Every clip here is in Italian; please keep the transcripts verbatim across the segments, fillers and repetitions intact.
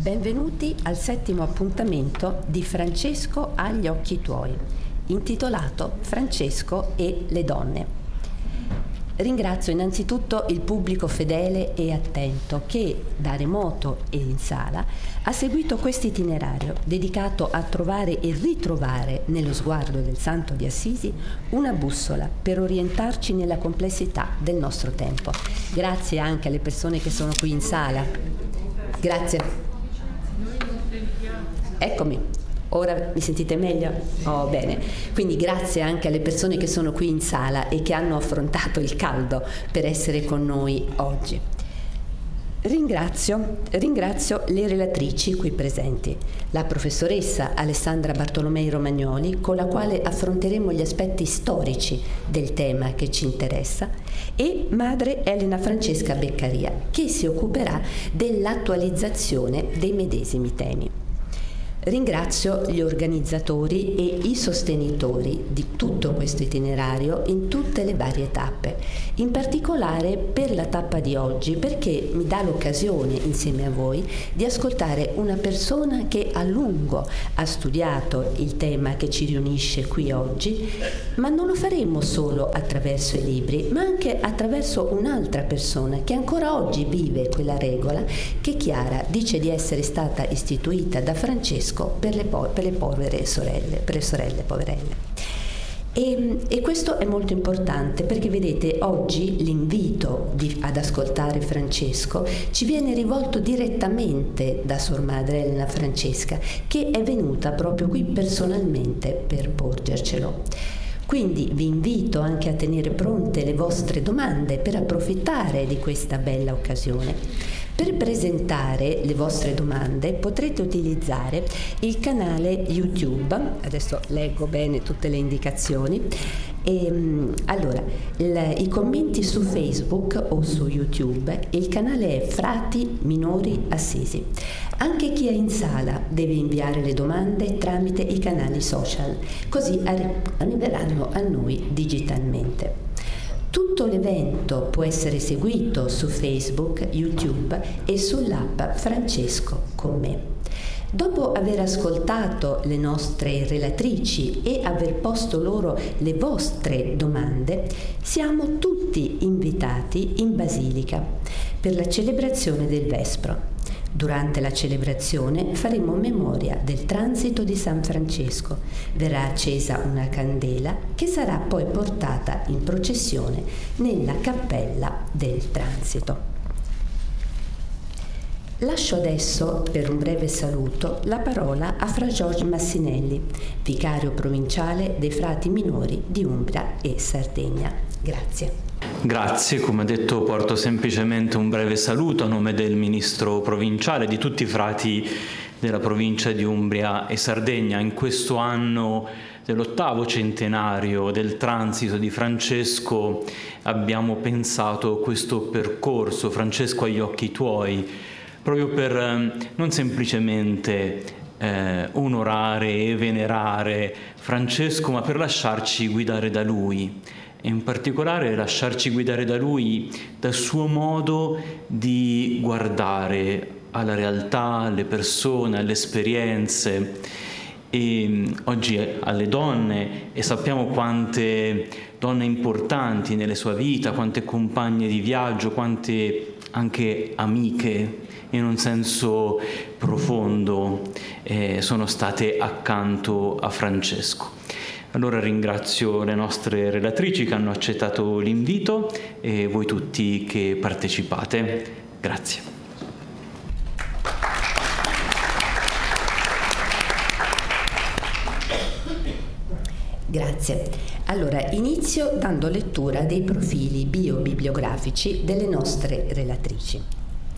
Benvenuti al settimo appuntamento di Francesco agli occhi tuoi, intitolato Francesco e le donne. Ringrazio innanzitutto il pubblico fedele e attento che, da remoto e in sala, ha seguito questo itinerario dedicato a trovare e ritrovare nello sguardo del Santo di Assisi una bussola per orientarci nella complessità del nostro tempo. Grazie anche alle persone che sono qui in sala. Grazie. Eccomi, ora mi sentite meglio? Oh, bene. Quindi grazie anche alle persone che sono qui in sala e che hanno affrontato il caldo per essere con noi oggi. Ringrazio, ringrazio le relatrici qui presenti, la professoressa Alessandra Bartolomei Romagnoli, con la quale affronteremo gli aspetti storici del tema che ci interessa, e madre Elena Francesca Beccaria, che si occuperà dell'attualizzazione dei medesimi temi. Ringrazio gli organizzatori e i sostenitori di tutto questo itinerario in tutte le varie tappe, in particolare per la tappa di oggi, perché mi dà l'occasione insieme a voi di ascoltare una persona che a lungo ha studiato il tema che ci riunisce qui oggi, ma non lo faremo solo attraverso i libri, ma anche attraverso un'altra persona che ancora oggi vive quella regola che Chiara dice di essere stata istituita da Francesco Per le, po- per le povere sorelle, per le sorelle poverelle. E, e questo è molto importante perché vedete, oggi l'invito di, ad ascoltare Francesco ci viene rivolto direttamente da Sor Madre Elena Francesca, che è venuta proprio qui personalmente per porgercelo. Quindi vi invito anche a tenere pronte le vostre domande per approfittare di questa bella occasione. Per presentare le vostre domande potrete utilizzare il canale YouTube, adesso leggo bene tutte le indicazioni, e, allora, il, i commenti su Facebook o su YouTube, il canale è Frati Minori Assisi. Anche chi è in sala deve inviare le domande tramite i canali social, così arriveranno a noi digitalmente. Tutto l'evento può essere seguito su Facebook, YouTube e sull'app Francesco con me. Dopo aver ascoltato le nostre relatrici e aver posto loro le vostre domande, siamo tutti invitati in Basilica per la celebrazione del Vespro. Durante la celebrazione faremo memoria del transito di San Francesco. Verrà accesa una candela che sarà poi portata in processione nella cappella del transito. Lascio adesso, per un breve saluto, la parola a Fra Giorgio Massinelli, vicario provinciale dei Frati Minori di Umbria e Sardegna. Grazie. Grazie, come ha detto porto semplicemente un breve saluto a nome del ministro provinciale, di tutti i frati della provincia di Umbria e Sardegna. In questo anno dell'ottavo centenario del transito di Francesco abbiamo pensato questo percorso, Francesco agli occhi tuoi, proprio per eh, non semplicemente eh, onorare e venerare Francesco, ma per lasciarci guidare da lui. E in particolare lasciarci guidare da lui, dal suo modo di guardare alla realtà, alle persone, alle esperienze, e oggi alle donne, e sappiamo quante donne importanti nelle sue vita, quante compagne di viaggio, quante anche amiche in un senso profondo eh, sono state accanto a Francesco. Allora ringrazio le nostre relatrici che hanno accettato l'invito e voi tutti che partecipate. Grazie. Grazie. Allora, inizio dando lettura dei profili biobibliografici delle nostre relatrici.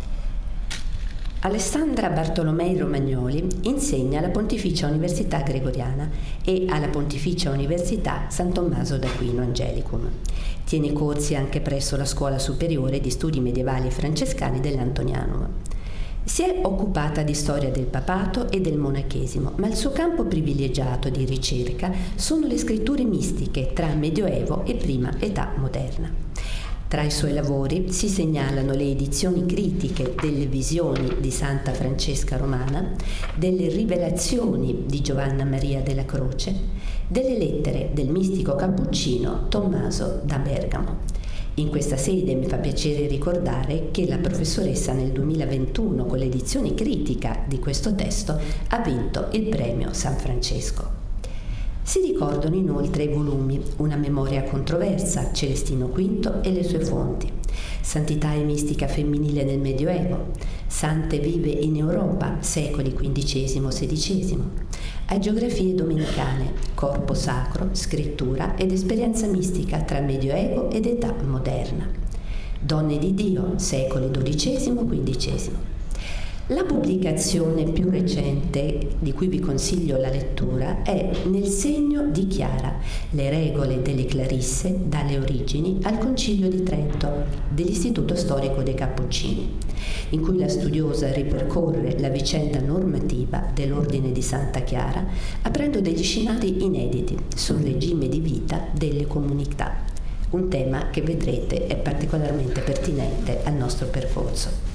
Alessandra Bartolomei Romagnoli insegna alla Pontificia Università Gregoriana e alla Pontificia Università San Tommaso d'Aquino Angelicum. Tiene corsi anche presso la Scuola Superiore di Studi Medievali Francescani dell'Antonianum. Si è occupata di storia del papato e del monachesimo, ma il suo campo privilegiato di ricerca sono le scritture mistiche tra Medioevo e prima età moderna. Tra i suoi lavori si segnalano le edizioni critiche delle Visioni di Santa Francesca Romana, delle Rivelazioni di Giovanna Maria della Croce, delle lettere del mistico cappuccino Tommaso da Bergamo. In questa sede mi fa piacere ricordare che la professoressa nel duemilaventuno, con l'edizione critica di questo testo, ha vinto il premio San Francesco. Si ricordano inoltre i volumi Una memoria controversa, Celestino quinto e le sue fonti, Santità e mistica femminile nel Medioevo, Sante vive in Europa, secoli quindicesimo sedicesimo, Agiografie domenicane, Corpo sacro, scrittura ed esperienza mistica tra Medioevo ed età moderna, Donne di Dio, secoli dodicesimo quindicesimo. La pubblicazione più recente, di cui vi consiglio la lettura, è Nel segno di Chiara, le regole delle Clarisse dalle origini al Concilio di Trento dell'Istituto Storico dei Cappuccini, in cui la studiosa ripercorre la vicenda normativa dell'Ordine di Santa Chiara, aprendo degli scenari inediti sul regime di vita delle comunità, un tema che vedrete è particolarmente pertinente al nostro percorso.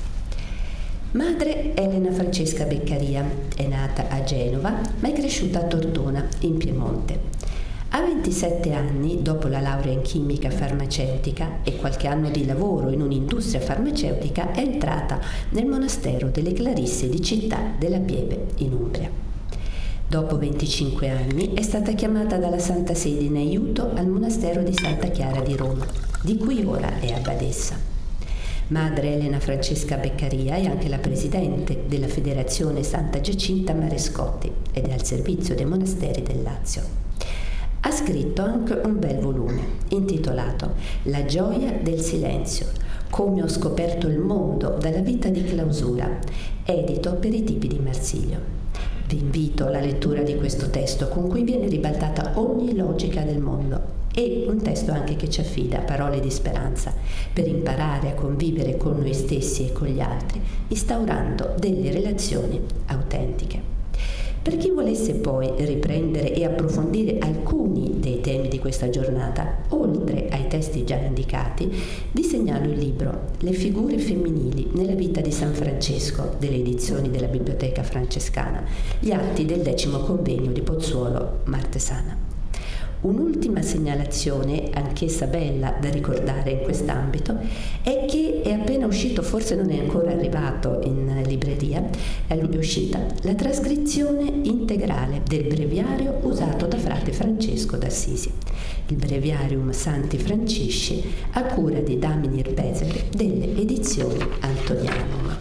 Madre Elena Francesca Beccaria è nata a Genova ma è cresciuta a Tortona, in Piemonte. A ventisette anni, dopo la laurea in chimica farmaceutica e qualche anno di lavoro in un'industria farmaceutica, è entrata nel monastero delle Clarisse di Città della Pieve, in Umbria. Dopo venticinque anni è stata chiamata dalla Santa Sede in aiuto al monastero di Santa Chiara di Roma, di cui ora è abbadessa. Madre Elena Francesca Beccaria è anche la presidente della Federazione Santa Giacinta Marescotti ed è al servizio dei monasteri del Lazio. Ha scritto anche un bel volume intitolato La gioia del silenzio, come ho scoperto il mondo dalla vita di clausura, edito per i tipi di Marsilio. Vi invito alla lettura di questo testo con cui viene ribaltata ogni logica del mondo e un testo anche che ci affida parole di speranza per imparare a convivere con noi stessi e con gli altri, instaurando delle relazioni autentiche. Per chi volesse poi riprendere e approfondire alcuni dei temi di questa giornata, oltre ai testi già indicati, vi segnalo il libro Le figure femminili nella vita di San Francesco delle edizioni della Biblioteca Francescana, gli atti del decimo convegno di Pozzuolo Martesana. Un'ultima segnalazione, anch'essa bella da ricordare in quest'ambito, è che è appena uscito, forse non è ancora arrivato in libreria, è uscita la trascrizione integrale del breviario usato da frate Francesco d'Assisi, il Breviarium Santi Francisci, a cura di Daminir Beser delle edizioni Antonianum.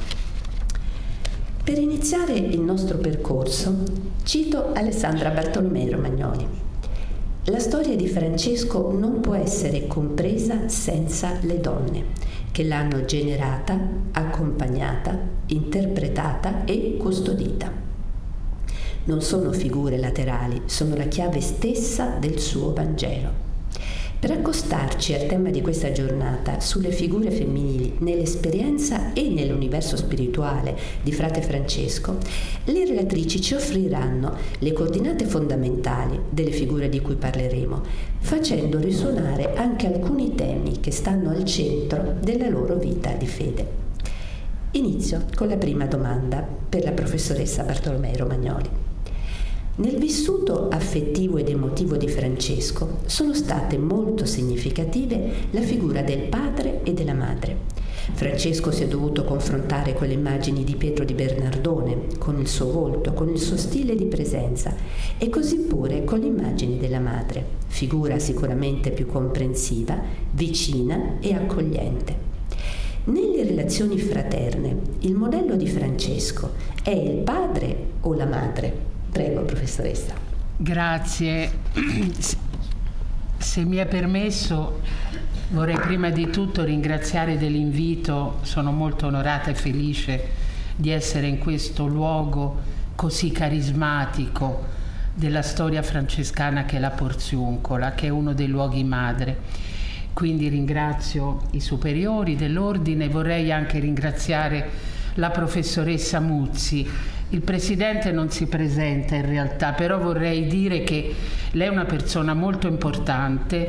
Per iniziare il nostro percorso, cito Alessandra Bartolomei Romagnoli. La storia di Francesco non può essere compresa senza le donne che l'hanno generata, accompagnata, interpretata e custodita. Non sono figure laterali, sono la chiave stessa del suo Vangelo. Per accostarci al tema di questa giornata sulle figure femminili nell'esperienza e nell'universo spirituale di frate Francesco, le relatrici ci offriranno le coordinate fondamentali delle figure di cui parleremo, facendo risuonare anche alcuni temi che stanno al centro della loro vita di fede. Inizio con la prima domanda per la professoressa Bartolomei Romagnoli. Nel vissuto affettivo ed emotivo di Francesco sono state molto significative la figura del padre e della madre. Francesco si è dovuto confrontare con le immagini di Pietro di Bernardone, con il suo volto, con il suo stile di presenza e così pure con le immagini della madre, figura sicuramente più comprensiva, vicina e accogliente. Nelle relazioni fraterne, il modello di Francesco è il padre o la madre? Prego, professoressa. Grazie. Se mi è permesso, vorrei prima di tutto ringraziare dell'invito. Sono molto onorata e felice di essere in questo luogo così carismatico della storia francescana che è la Porziuncola, che è uno dei luoghi madre. Quindi ringrazio i superiori dell'ordine e vorrei anche ringraziare la professoressa Muzzi. Il presidente non si presenta in realtà, però vorrei dire che lei è una persona molto importante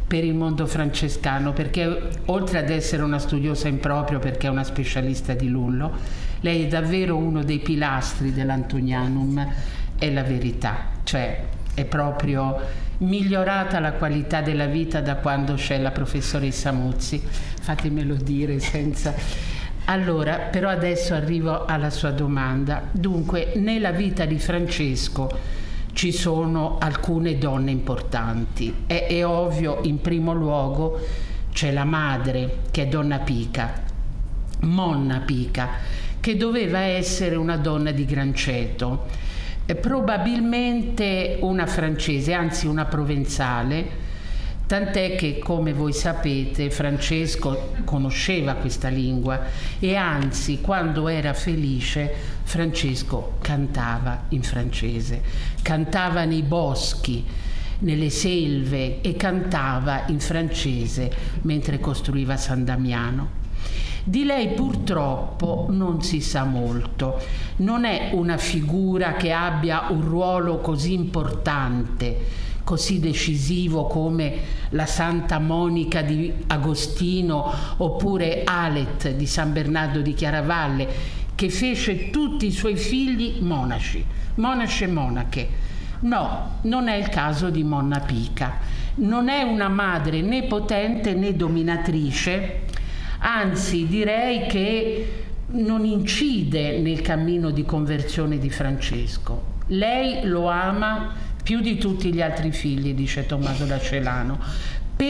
per il mondo francescano, perché oltre ad essere una studiosa in proprio, perché è una specialista di Lullo, lei è davvero uno dei pilastri dell'Antonianum, è la verità, cioè è proprio migliorata la qualità della vita da quando c'è la professoressa Muzzi, fatemelo dire senza... Allora, però adesso arrivo alla sua domanda. Dunque, nella vita di Francesco ci sono alcune donne importanti. È, è ovvio, in primo luogo c'è la madre, che è Donna Pica, Monna Pica, che doveva essere una donna di gran ceto, eh, probabilmente una francese, anzi una provenzale, tant'è che, come voi sapete, Francesco conosceva questa lingua e anzi, quando era felice, Francesco cantava in francese, cantava nei boschi, nelle selve e cantava in francese mentre costruiva San Damiano. Di lei purtroppo non si sa molto, non è una figura che abbia un ruolo così importante, così decisivo come la Santa Monica di Agostino oppure Alet di San Bernardo di Chiaravalle, che fece tutti i suoi figli monaci, monaci e monache. No, non è il caso di Monna Pica. Non è una madre né potente né dominatrice, anzi direi che non incide nel cammino di conversione di Francesco. Lei lo ama più di tutti gli altri figli, dice Tommaso da Celano,